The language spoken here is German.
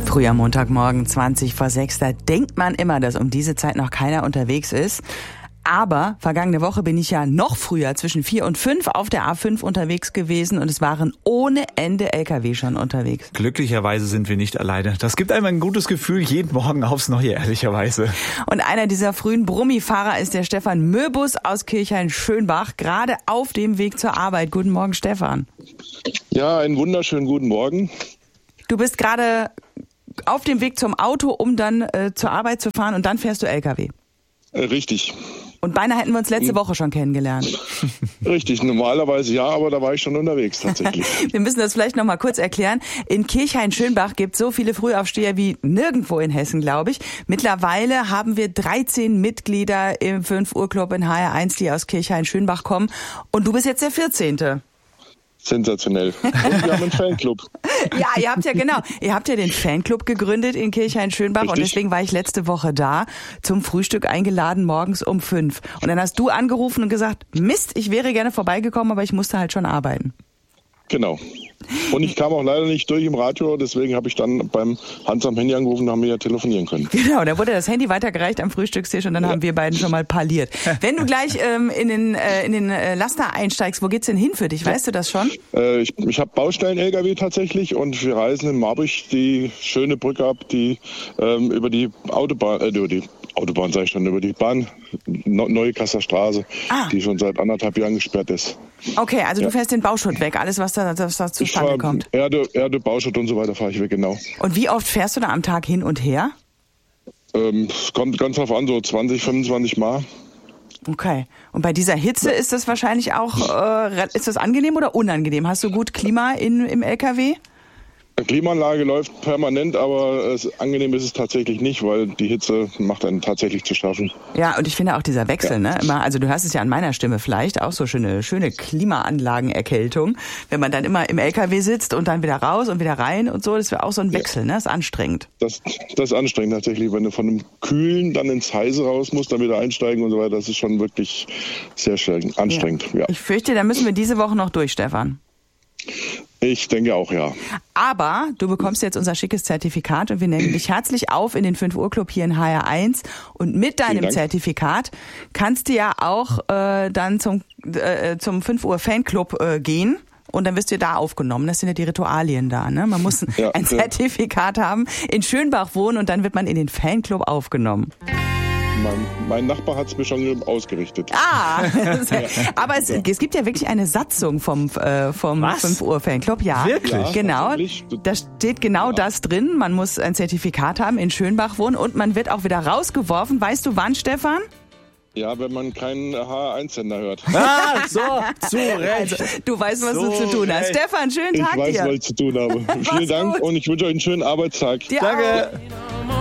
Früher Montagmorgen, 20 vor 6, da denkt man immer, dass um diese Zeit noch keiner unterwegs ist. Aber vergangene Woche bin ich ja noch früher, zwischen 4 und 5 auf der A5 unterwegs gewesen und es waren ohne Ende LKW schon unterwegs. Glücklicherweise sind wir nicht alleine. Das gibt einem ein gutes Gefühl, jeden Morgen aufs Neue, ehrlicherweise. Und einer dieser frühen Brummifahrer ist der Stefan Möbus aus Kirchhain-Schönbach, gerade auf dem Weg zur Arbeit. Guten Morgen, Stefan. Ja, einen wunderschönen guten Morgen. Du bist gerade auf dem Weg zum Auto, um dann zur Arbeit zu fahren und dann fährst du LKW. Richtig. Und beinahe hätten wir uns letzte Woche schon kennengelernt. Richtig, normalerweise ja, aber da war ich schon unterwegs tatsächlich. Wir müssen das vielleicht noch mal kurz erklären. In Kirchhain-Schönbach gibt es so viele Frühaufsteher wie nirgendwo in Hessen, glaube ich. Mittlerweile haben wir 13 Mitglieder im 5-Uhr-Club in HR1, die aus Kirchhain-Schönbach kommen. Und du bist jetzt der 14. Sensationell. Und wir haben einen Fanclub. Ja, ihr habt ja den Fanclub gegründet in Kirchhain-Schönbach. Richtig. Und deswegen war ich letzte Woche da, zum Frühstück eingeladen, morgens um 5. Und dann hast du angerufen und gesagt, Mist, ich wäre gerne vorbeigekommen, aber ich musste halt schon arbeiten. Genau. Und ich kam auch leider nicht durch im Radio, deswegen habe ich dann beim Hans am Handy angerufen und haben wir ja telefonieren können. Genau, da wurde das Handy weitergereicht am Frühstückstisch und dann haben wir beiden schon mal parliert. Wenn du gleich in den Laster einsteigst, wo geht's denn hin für dich? Weißt du das schon? Ich habe Baustellen-LKW tatsächlich und wir reisen in Marburg die schöne Brücke ab, die über die Bahn, Neue Kasser Straße, die schon seit 1,5 Jahren gesperrt ist. Okay, also du fährst den Bauschutt weg, alles was da zustande kommt. Erde, Bauschutt und so weiter fahre ich weg, genau. Und wie oft fährst du da am Tag hin und her? Es kommt ganz drauf an, so 20, 25 Mal. Okay. Und bei dieser Hitze ist das wahrscheinlich auch, ist das angenehm oder unangenehm? Hast du gut Klima im LKW? Die Klimaanlage läuft permanent, aber angenehm ist es tatsächlich nicht, weil die Hitze macht einen tatsächlich zu schaffen. Ja, und ich finde auch dieser Wechsel, ne? Immer, also du hörst es ja an meiner Stimme vielleicht, auch so schöne Klimaanlagenerkältung. Wenn man dann immer im LKW sitzt und dann wieder raus und wieder rein und so, das wäre auch so ein Wechsel, ne? Das ist anstrengend. Das ist anstrengend tatsächlich, wenn du von dem Kühlen dann ins Heiße raus musst, dann wieder einsteigen und so weiter. Das ist schon wirklich sehr schön, anstrengend. Ja. Ich fürchte, da müssen wir diese Woche noch durch, Stefan. Ich denke auch, ja. Aber du bekommst jetzt unser schickes Zertifikat und wir nehmen dich herzlich auf in den 5-Uhr-Club hier in HR1. Und mit deinem Zertifikat kannst du ja auch dann zum 5-Uhr-Fanclub gehen. Und dann wirst du da aufgenommen. Das sind ja die Ritualien da, ne? Man muss ein Zertifikat haben, in Schönbach wohnen und dann wird man in den Fanclub aufgenommen. Mein Nachbar hat es mir schon ausgerichtet. Aber es gibt ja wirklich eine Satzung vom 5-Uhr-Fanclub. Ja, wirklich? Genau. Da steht genau das drin. Man muss ein Zertifikat haben, in Schönbach wohnen und man wird auch wieder rausgeworfen. Weißt du wann, Stefan? Ja, wenn man keinen HR1-Sender hört. So, zu Recht. Also, du weißt, was du zu tun hast. Stefan, schönen Tag dir. Ich weiß, was ich zu tun habe. Vielen Dank und ich wünsche euch einen schönen Arbeitstag. Danke.